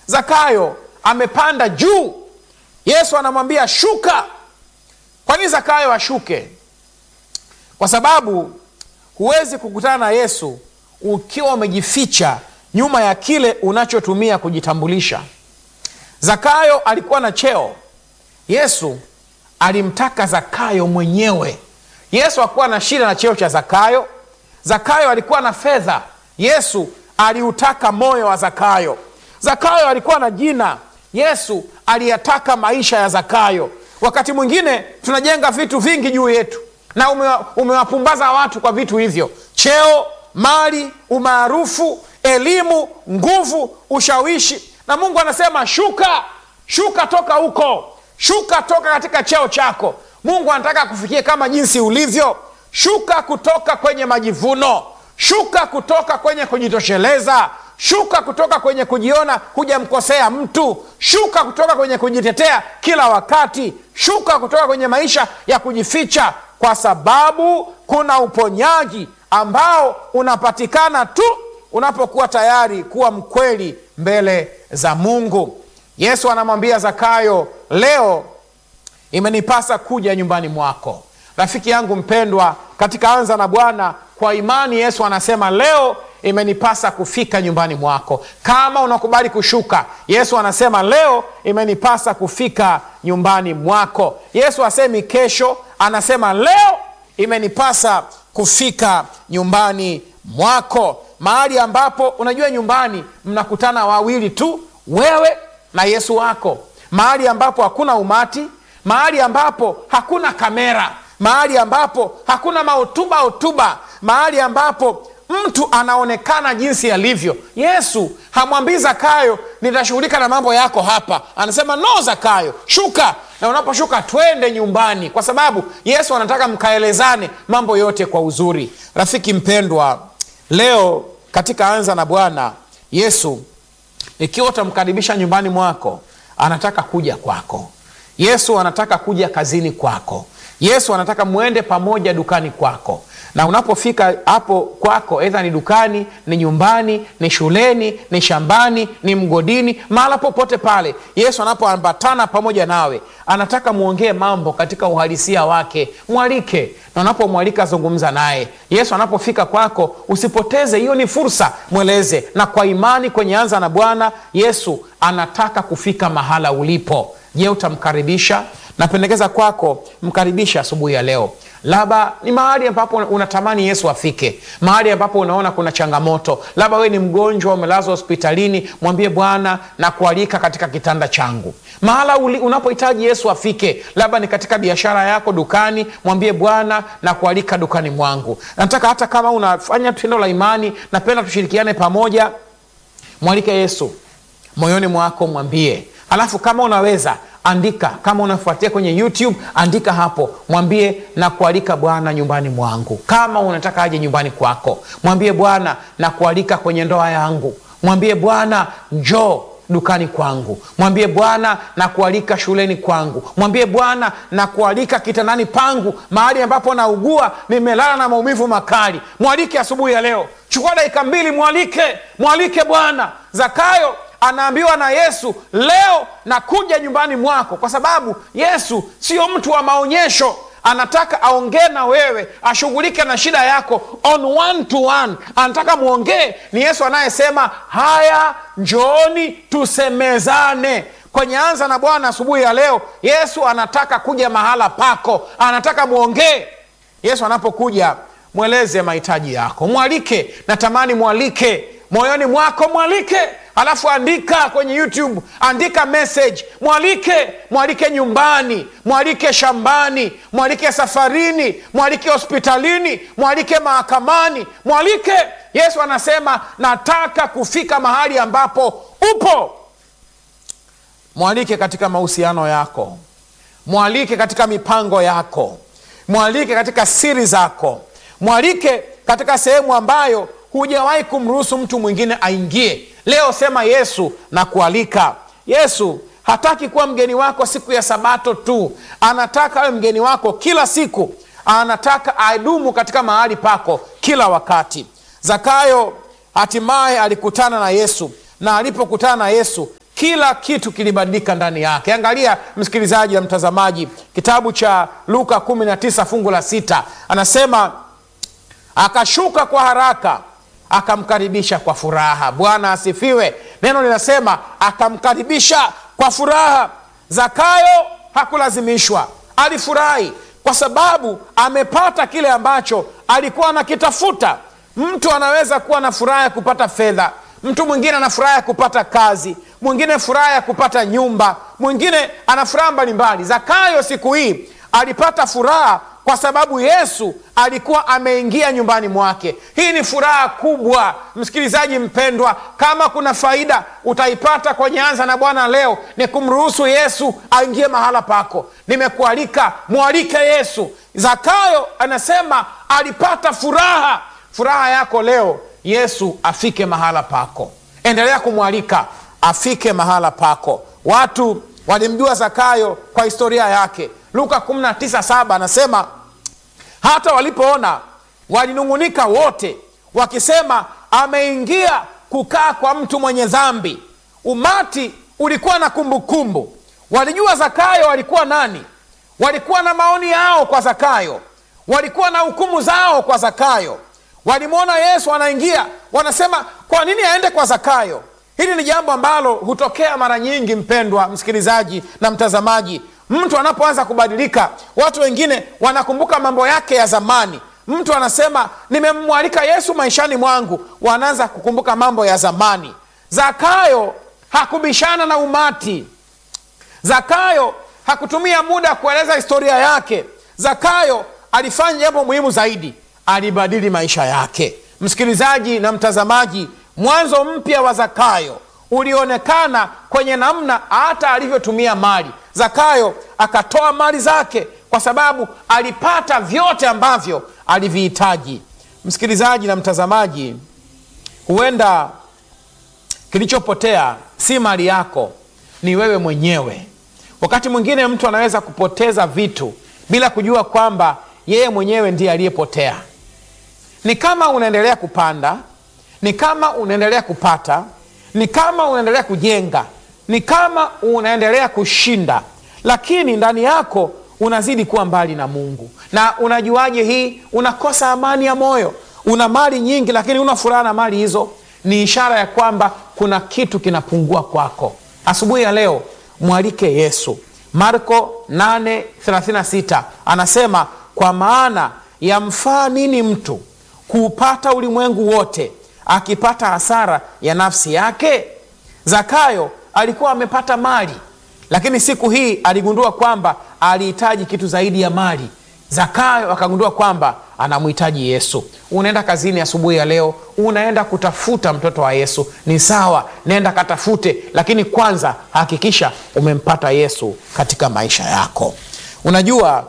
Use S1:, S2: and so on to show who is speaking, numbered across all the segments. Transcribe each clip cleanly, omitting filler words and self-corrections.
S1: Zakayo amepanda juu. Yesu anamwambia shuka. Kwa nini Zakayo ashuke? Kwa sababu huwezi kukutana na Yesu ukiwa umejificha nyuma ya kile unachotumia kujitambulisha. Zakayo alikuwa na cheo. Yesu alimtaka Zakayo mwenyewe. Yesu hakuwa na shida na cheo cha Zakayo. Zakayo alikuwa na fedha. Yesu aliutaka moyo wa Zakayo. Zakayo alikuwa na jina. Yesu aliyataka maisha ya Zakayo. Wakati mwingine tunajenga vitu vingi juu yetu na umewapumbaza watu kwa vitu hivyo: cheo, mali, umaarufu, elimu, nguvu, ushawishi. Na Mungu anasema shuka, shuka toka huko, shuka toka katika cheo chako. Mungu anataka kufikia kama jinsi ulivyo. Shuka kutoka kwenye majivuno, shuka kutoka kwenye kujitosheleza, shuka kutoka kwenye kujiona hujamkosea mtu, shuka kutoka kwenye kujitetea kila wakati, shuka kutoka kwenye maisha ya kujificha, kwa sababu kuna uponyaji ambao unapatikana tu unapokuwa tayari kuwa mkweli mbele za Mungu. Yesu anamwambia Zakayo, leo imenipasa kuja nyumbani mwako. Rafiki yangu mpendwa, katika Anza na Bwana, kwa imani Yesu anasema leo imenipasa kufika nyumbani mwako. Kama unakubali kushuka, Yesu anasema leo imenipasa kufika nyumbani mwako. Yesu asemi kesho, anasema leo imenipasa kufika nyumbani mwako. Mahali ambapo unajua nyumbani mnakutana wawili tu, wewe na Yesu wako. Mahali ambapo hakuna umati, mahali ambapo hakuna kamera, mahali ambapo hakuna mahotuba, mahali ambapo mtu anaonekana jinsi alivyo. Yesu hamwambii Zakayo nitashughulika na mambo yako hapa. Anasema no, Zakayo shuka, na unaposhuka twende nyumbani, kwa sababu Yesu anataka mkaelezane mambo yote kwa uzuri. Rafiki mpendwa, leo katika Anza na Bwana, Yesu ikiwa utamkaribisha nyumbani mwako, anataka kuja kwako. Yesu anataka kuja kazini kwako. Yesu anataka muende pamoja dukani kwako. Na unapofika hapo kwako, aidha ni dukani, ni nyumbani, ni shuleni, ni shambani, ni mgodini, mahala popote pale, Yesu anapoambatana pamoja nawe, anataka muongee mambo katika uhalisia wake. Mwalike, na unapomwalika zungumza naye. Yesu anapofika kwako, usipoteze hiyo, ni fursa, mweleze. Na kwa imani kwenye Anza na Bwana, Yesu anataka kufika mahala ulipo. Je, utamkaribisha? Napendekeza kwako mkaribisha asubuhi ya leo. Labda ni mahali ambapo unatamani Yesu afike, mahali ambapo unaona kuna changamoto. Labda wewe ni mgonjwa, umelazwa hospitalini, mwambie Bwana na kualika katika kitanda changu. Mahala unapohitaji Yesu afike, labda ni katika biashara yako, dukani, mwambie Bwana na kualika dukani mwangu. Nataka hata kama unafanya tendo la imani, napenda tushirikiane pamoja, mwalike Yesu moyoni mwako, mwambie. Alafu kama unaweza andika, kama unafuatia kwenye YouTube, andika hapo, mwambie na kualika Bwana nyumbani mwangu. Kama unataka aje nyumbani kwako, mwambie Bwana na kualika kwenye ndoa yangu. Mwambie Bwana njoo dukani kwangu. Mwambie Bwana na kualika shuleni kwangu. Mwambie Bwana na kualika kitandani pangu, mahali ambapo naugua, nimelala na maumivu makali. Mwalike asubuhi ya leo. Chukua dakika 2, mwalike Bwana. Zakayo anaambiwa na Yesu, leo nakuja nyumbani mwako, kwa sababu Yesu sio mtu wa maonyesho. Anataka aongee na wewe, ashughulike na shida yako on one to one. Anataka muongee. Ni Yesu anayesema, haya njooni tusemezane. Kwenye Anza na Bwana asubuhi ya leo, Yesu anataka kuja mahala pako, anataka muongee. Yesu anapokuja, mweleze mahitaji yako, mwalike. Natamani mwalike moyoni mwako, mwalike. Alafu andika kwenye YouTube, andika message, mwalike nyumbani, mwalike shambani, mwalike safarini, mwalike hospitalini, mwalike mahakamani, mwalike. Yesu anasema nataka kufika mahali ambapo upo. Mwalike katika mahusiano yako, mwalike katika mipango yako, mwalike katika siri zako, mwalike katika sehemu ambayo hujawahi kumruhusu mtu mwingine aingie. Leo sema Yesu na kualika. Yesu hataki kuwa mgeni wako siku ya Sabato tu, anataka awe mgeni wako kila siku. Anataka adumu katika mahali pako kila wakati. Zakayo hatimaye alikutana na Yesu, na alipokutana na Yesu kila kitu kilibadilika ndani yake. Angalia msikilizaji na mtazamaji, kitabu cha Luka 19 fungu la 6, anasema akashuka kwa haraka akamkaribisha kwa furaha. Bwana asifiwe. Neno linasema akamkaribisha kwa furaha. Zakayo hakulazimishwa, alifurahi kwa sababu amepata kile ambacho alikuwa anakitafuta. Mtu anaweza kuwa na furaha ya kupata fedha, mtu mwingine ana furaha ya kupata kazi, mwingine furaha ya kupata nyumba, mwingine ana furaha mbalimbali. Zakayo siku hii alipata furaha kwa sababu Yesu alikuwa ameingia nyumbani mwake. Hii ni furaha kubwa. Msikilizaji mpendwa, kama kuna faida utaipata kwenye Anza na Bwana leo, ni kumruhusu Yesu aingie mahala pako. Nimekualika, mwalike Yesu. Zakayo anasema alipata furaha. Furaha yako leo, Yesu afike mahala pako. Endelea kumwalika afike mahala pako. Watu walimjua Zakayo kwa historia yake. Luka 19:7 anasema hata walipoona walinung'unika wote wakisema, ameingia kukaa kwa mtu mwenye dhambi. Umati ulikuwa na kumbukumbu. Walijua Zakayo alikuwa nani, walikuwa na maoni yao kwa Zakayo, walikuwa na hukumu zao kwa Zakayo. Walimwona Yesu anaingia, wanasema kwa nini aende kwa Zakayo? Hili ni jambo ambalo hutokea mara nyingi, mpendwa msikilizaji na mtazamaji. Mtu anapoanza kubadilika, watu wengine wanakumbuka mambo yake ya zamani. Mtu anasema nimemwalika Yesu maishani mwangu, wanaanza kukumbuka mambo ya zamani. Zakayo hakubishana na umati. Zakayo hakutumia muda kueleza historia yake. Zakayo alifanya jambo muhimu zaidi, alibadili maisha yake. Msikilizaji na mtazamaji, mwanzo mpya wa Zakayo ulionekana kwenye namna hata alivyotumia mali. Zakayo akatoa mali zake kwa sababu alipata vyote ambavyo alivihitaji. Msikilizaji na mtazamaji, huenda kilichopotea si mali yako, ni wewe mwenyewe. Wakati mwingine mtu anaweza kupoteza vitu bila kujua kwamba yeye mwenyewe ndiye aliyepotea. Ni kama unaendelea kupanda, ni kama unaendelea kupata, ni kama unaendelea kujenga, ni kama unaendelea kushinda, lakini ndani yako unazidi kuwa mbali na Mungu. Na unajuaje hii? Unakosa amani ya moyo. Una mali nyingi lakini una furaha na mali hizo. Ni ishara ya kwamba kuna kitu kinapungua kwako. Asubuhi ya leo mwalike Yesu. Marko 8:36 anasema, kwa maana yamfaa nini mtu kuupata ulimwengu wote akipata hasara ya nafsi yake? Zakayo alikuwa amepata mali, lakini siku hii aligundua kwamba alihitaji kitu zaidi ya mali. Zakayo akagundua kwamba anamhitaji Yesu. Unaenda kazini asubuhi ya leo, unaenda kutafuta mtoto wa Yesu, ni sawa, nenda katafute, lakini kwanza hakikisha umempata Yesu katika maisha yako. Unajua,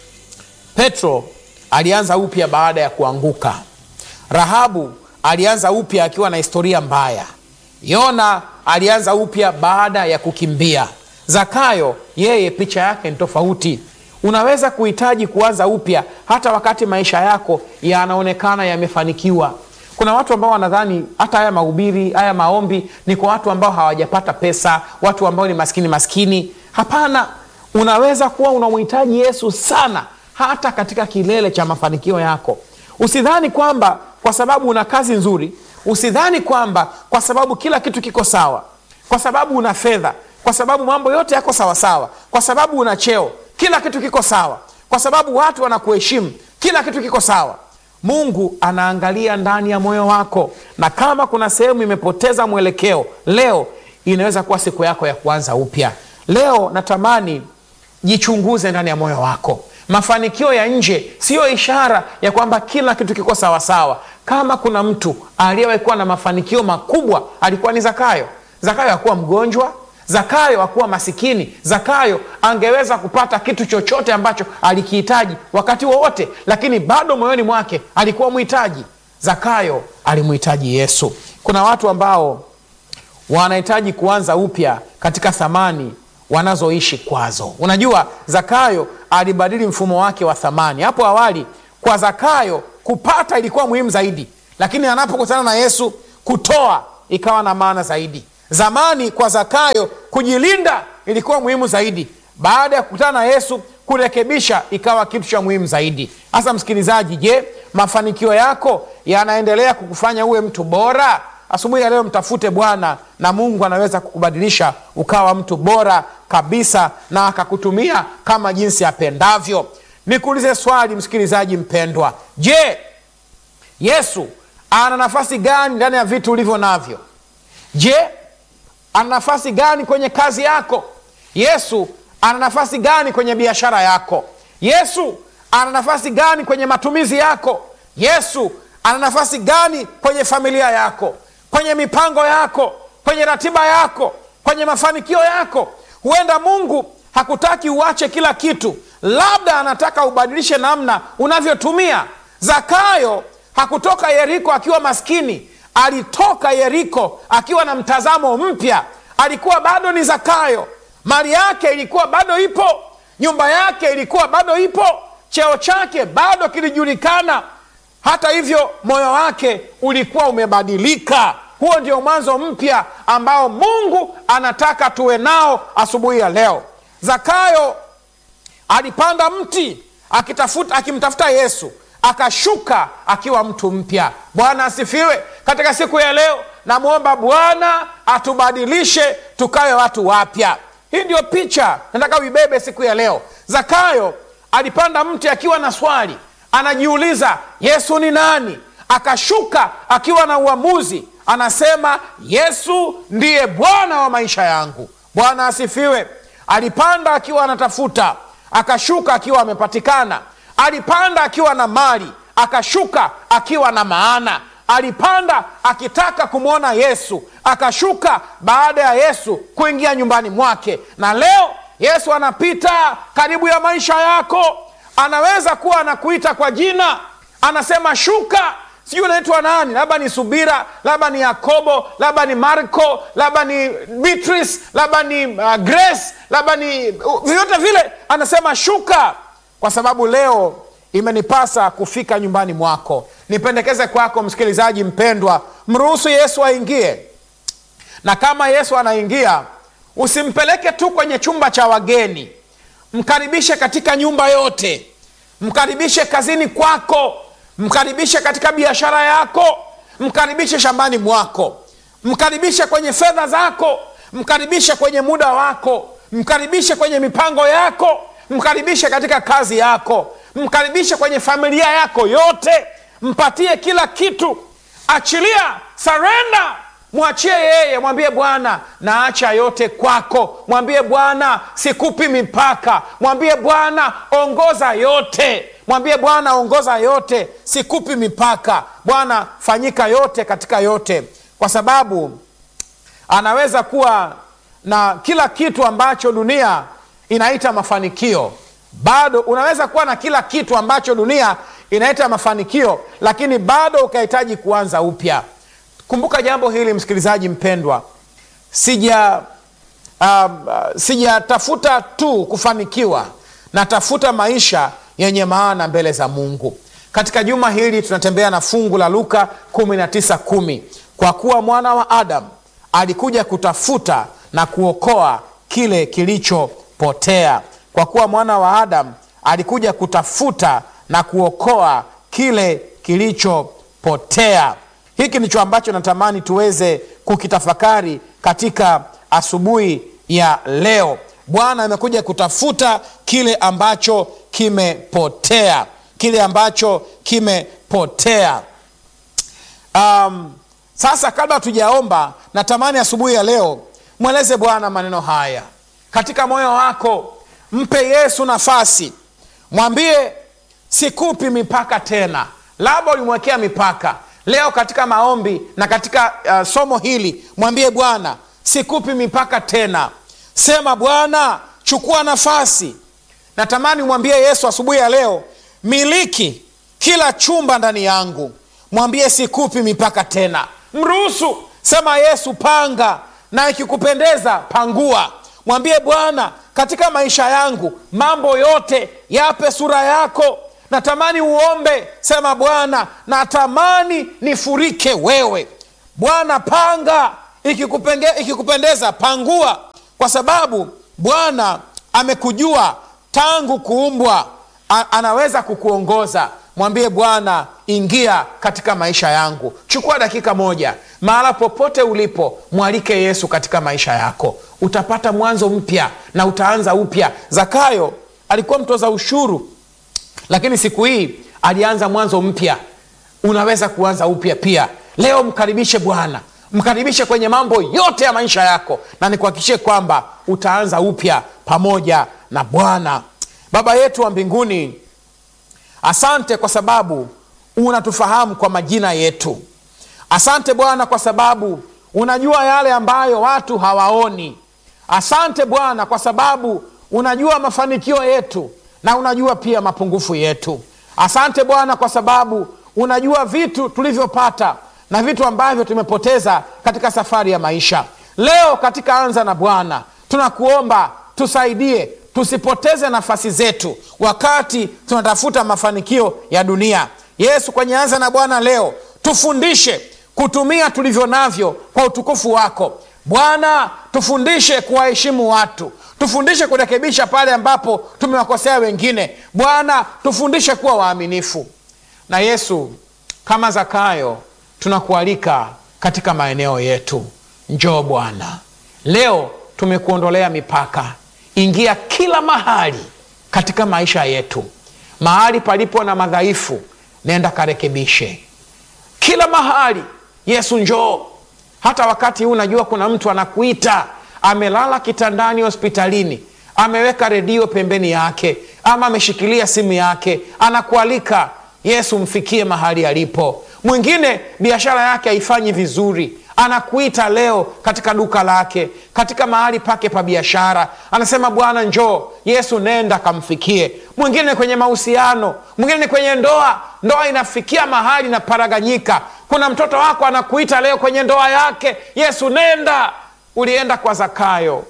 S1: Petro alianza upya baada ya kuanguka. Rahabu alianza upya akiwa na historia mbaya. Yona alianza upya baada ya kukimbia. Zakayo, yeye picha yake ni tofauti. Unaweza kuhitaji kuanza upya hata wakati maisha yako yanaonekana yamefanikiwa. Kuna watu ambao wanadhani hata haya mahubiri, haya maombi ni kwa watu ambao hawajapata pesa, watu ambao ni maskini. Hapana, unaweza kuwa unamhitaji Yesu sana hata katika kilele cha mafanikio yako. Usidhani kwamba kwa sababu una kazi nzuri, usidhani kwamba kwa sababu kila kitu kiko sawa, kwa sababu una fedha, kwa sababu mambo yote yako sawa sawa, kwa sababu una cheo, kila kitu kiko sawa, kwa sababu watu wanakuheshimu, kila kitu kiko sawa. Mungu anaangalia ndani ya moyo wako, na kama kuna sehemu imepoteza mwelekeo, leo inaweza kuwa siku yako ya kuanza upya. Leo natamani jichunguze ndani ya moyo wako. Mafanikio ya nje sio ishara ya kwamba kila kitu kiko sawa sawa. Kama kuna mtu aliyewahi kuwa na mafanikio makubwa, alikuwa ni Zakayo. Zakayo hakuwa mgonjwa, Zakayo hakuwa masikini. Zakayo angeweza kupata kitu chochote ambacho alikihitaji wakati wowote, lakini bado moyoni mwake alikuwa mhitaji. Zakayo alimhitaji Yesu. Kuna watu ambao wanahitaji kuanza upya katika thamani wanazoishi kwazo. Unajua, Zakayo alibadili mfumo wake wa thamani. Hapo awali kwa Zakayo kupata ilikuwa muhimu zaidi, lakini anapokutana na Yesu kutoa ikawa na maana zaidi. Zamani kwa Zakayo kujilinda ilikuwa muhimu zaidi. Baada ya kukutana na Yesu, kurekebisha ikawa kitu cha muhimu zaidi. Hasa msikilizaji, je, mafanikio yako yanaendelea kukufanya uwe mtu bora? Asubuhi ya leo mtafute Bwana na Mungu anaweza kukubadilisha ukawa mtu bora kabisa na akakutumia kama jinsi apendavyo. Nikuulize swali msikilizaji mpendwa, je, Yesu ana nafasi gani ndani ya vitu ulivyo navyo? Je, ana nafasi gani kwenye kazi yako? Yesu ana nafasi gani kwenye biashara yako? Yesu ana nafasi gani kwenye matumizi yako? Yesu ana nafasi gani kwenye familia yako, kwenye mipango yako, kwenye ratiba yako, kwenye mafanikio yako? Huenda Mungu hakutaki uache kila kitu, labda anataka ubadilishe namna unavyotumia. Zakayo hakutoka Yeriko akiwa maskini, alitoka Yeriko akiwa na mtazamo mpya. Alikuwa bado ni Zakayo, mali yake ilikuwa bado ipo, nyumba yake ilikuwa bado ipo, cheo chake bado kilijulikana. Hata hivyo moyo wake ulikuwa umebadilika. Huo ndio mwanzo mpya ambao Mungu anataka tuwe nao asubuhi ya leo. Zakayo alipanda mti akimtafuta Yesu, akashuka akiwa mtu mpya. Bwana asifiwe. Katika siku ya leo namwomba Bwana atubadilishe tukawe watu wapya. Hii ndio picha nataka uibebe siku ya leo. Zakayo alipanda mti akiwa na swali, anajiuliza Yesu ni nani? Akashuka akiwa na uamuzi, anasema Yesu ndiye Bwana wa maisha yangu. Bwana asifiwe. Alipanda akiwa anatafuta, akashuka akiwa amepatikana. Alipanda akiwa na mali, akashuka akiwa na maana. Alipanda akitaka kumwona Yesu, akashuka baada ya Yesu kuingia nyumbani mwake. Na leo Yesu anapita karibu ya maisha yako. Anaweza kuwa anakuita kwa jina, anasema shuka. Sijui unaitwa nani, labda ni Subira, labda ni Yakobo, labda ni Marko, labda ni Beatrice, labda ni Grace, labda ni vyote vile, anasema shuka, kwa sababu leo imenipasa kufika nyumbani mwako. Nipendekeze kwako msikilizaji mpendwa, mruhusu Yesu aingie. Na kama Yesu anaingia, usimpeleke tu kwenye chumba cha wageni, mkaribishe katika nyumba yote. Mkaribishe kazini kwako, mkaribishe katika biashara yako, mkaribishe shambani mwako, mkaribishe kwenye fedha zako, mkaribishe kwenye muda wako, mkaribishe kwenye mipango yako, mkaribishe katika kazi yako, mkaribishe kwenye familia yako yote. Mpatie kila kitu, achilia, surrender, mwachie yeye. Mwambie Bwana, naacha yote kwako. Mwambie Bwana, sikupi mipaka. Mwambie Bwana, ongoza yote. Mwambie Bwana, ongoza yote, sikupi mipaka. Bwana, fanyika yote katika yote, kwa sababu anaweza kuwa na kila kitu ambacho dunia inaita mafanikio. Bado unaweza kuwa na kila kitu ambacho dunia inaita mafanikio, lakini bado ukahitaji kuanza upya. Kumbuka jambo hili msikilizaji mpendwa, sijatafuta tu kufanikiwa, natafuta maisha yenye maana mbele za Mungu. Katika juma hili tunatembea na fungu la Luka 19:10. Kwa kuwa mwana wa Adamu alikuja kutafuta na kuokoa kile kilichopotea. Kwa kuwa mwana wa Adamu alikuja kutafuta na kuokoa kile kilichopotea. Hiki ndicho ambacho natamani tuweze kukitafakari katika asubuhi ya leo. Bwana amekuja kutafuta kile ambacho kimepotea, kile ambacho kimepotea. Sasa kabla tujaomba, natamani asubuhi ya leo mweleze Bwana maneno haya katika moyo wako. Mpe Yesu nafasi, mwambie sikupi mipaka tena. Labda ulimwekea mipaka. Leo katika maombi na katika somo hili, mwambie Bwana, sikupi mipaka tena. Sema Bwana, chukua nafasi. Natamani mwambie Yesu asubuhi ya leo, miliki kila chumba ndani yangu. Mwambie sikupi mipaka tena. Mruhusu. Sema Yesu, panga, na ikikupendeza pangua. Mwambie Bwana, katika maisha yangu mambo yote yape sura yako. Natamani uombe. Sema Bwana, natamani nifurike wewe. Bwana, panga ikikupendeza pangua, kwa sababu Bwana amekujua tangu kuumbwa, anaweza kukuongoza. Mwambie Bwana, ingia katika maisha yangu. Chukua dakika moja, mahala popote ulipo, mwalike Yesu katika maisha yako. Utapata mwanzo mpya na utaanza upya. Zakayo alikuwa mtoza ushuru, lakini siku hii alianza mwanzo mpya. Unaweza kuanza upya pia leo. Mkaribishe Bwana, mkaribishe kwenye mambo yote ya maisha yako, na nikuhakikishie kwamba utaanza upya pamoja na Bwana. Baba yetu wa mbinguni, asante kwa sababu unatufahamu kwa majina yetu. Asante Bwana kwa sababu unajua yale ambayo watu hawaoni. Asante Bwana kwa sababu unajua mafanikio yetu na unajua pia mapungufu yetu. Asante Bwana kwa sababu unajua vitu tulivyopata na vitu ambavyo tumepoteza katika safari ya maisha. Leo katika Anza na Bwana tunakuomba tusaidie, tusipoteze nafasi zetu wakati tunatafuta mafanikio ya dunia. Yesu, kwenye Anza na Bwana leo tufundishe kutumia tulivyo navyo kwa utukufu wako. Bwana, tufundishe kuwaheshimu watu, tufundishe kurekebisha pale ambapo tumewakosea wengine. Bwana, tufundishe kuwa waaminifu. Na Yesu, kama Zakayo, tunakualika katika maeneo yetu. Njoo Bwana, leo tumekuondolea mipaka. Ingia kila mahali katika maisha yetu. Mahali palipo na madhaifu, nenda karekebishe kila mahali. Yesu, njoo. Hata wakati huu unajua kuna mtu anakuita, amelala kitandani hospitalini, ameweka redio pembeni yake, ama ameshikilia simu yake, anakualika. Yesu, mfikie mahali alipo. Mwingine biashara yake haifanyi vizuri, anakuita leo katika duka lake, katika mahali pake pa biashara, anasema Bwana njoo. Yesu, nenda kamfikie. Mwingine kwenye mahusiano, mwingine kwenye ndoa inafikia mahali na paraganyika. Kuna mtoto wako anakuita leo kwenye ndoa yake. Yesu, nenda. Ulienda kwa Zakayo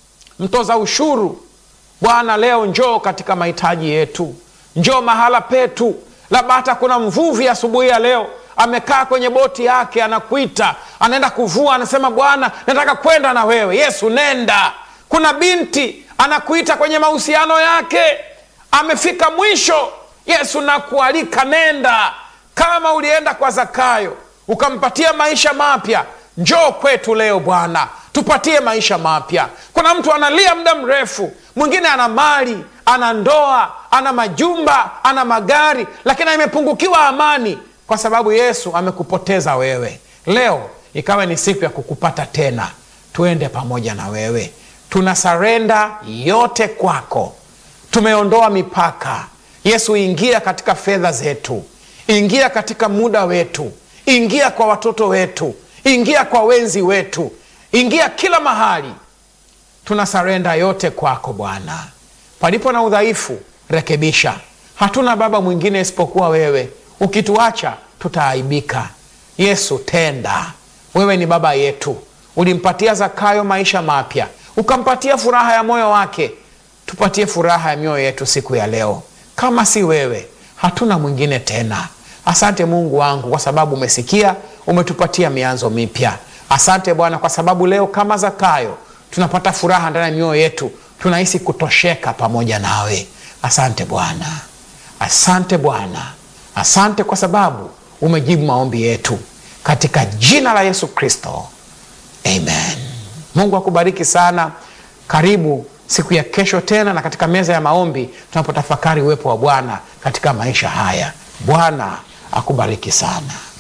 S1: mtoza ushuru. Bwana, leo njoo katika mahitaji yetu, njoo mahala petu. Labda hata kuna mvuvi asubuhi ya leo amekaa kwenye boti yake, anakuita, anaenda kuvua, anasema Bwana, nataka kwenda na wewe. Yesu, nenda. Kuna binti anakuita kwenye mahusiano yake, amefika mwisho. Yesu, nakualika, nenda. Kama ulienda kwa Zakayo ukampatia maisha mapya, njoo kwetu leo Bwana, tupatie maisha mapya. Kuna mtu analia muda mrefu, mwingine ana mali, ana ndoa, ana majumba, ana magari, lakini amepungukiwa amani kwa sababu Yesu amekupoteza wewe. Leo ikawe ni siku ya kukupata tena. Tuende pamoja na wewe. Tunasarenda yote kwako. Tumeondoa mipaka. Yesu, ingia katika fedha zetu, ingia katika muda wetu, ingia kwa watoto wetu, ingia kwa wenzi wetu, ingia kila mahali. Tunasarenda yote kwako Bwana. Palipo na udhaifu, rekebisha. Hatuna baba mwingine isipokuwa wewe. Ukituacha tutaaibika. Yesu, tenda. Wewe ni baba yetu. Ulimpatia Zakayo maisha mapya, ukampatia furaha ya moyo wake. Tupatie furaha ya mioyo yetu siku ya leo. Kama si wewe, hatuna mwingine tena. Asante Mungu wangu kwa sababu umesikia, umetupatia mianzo mipya. Asante Bwana kwa sababu leo kama Zakayo tunapata furaha ndani ya mioyo yetu, tunahisi kutosheka pamoja nawe. Asante Bwana. Asante Bwana. Asante kwa sababu umejibu maombi yetu katika jina la Yesu Kristo. Amen. Mungu akubariki sana. Karibu siku ya kesho tena na katika meza ya maombi tunapotafakari uwepo wa Bwana katika maisha haya. Bwana akubariki sana.